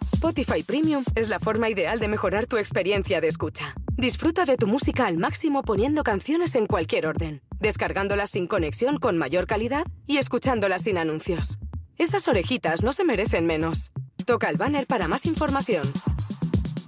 Spotify Premium es la forma ideal de mejorar tu experiencia de escucha. Disfruta de tu música al máximo poniendo canciones en cualquier orden, descargándolas sin conexión con mayor calidad y escuchándolas sin anuncios. Esas orejitas no se merecen menos. Toca el banner para más información.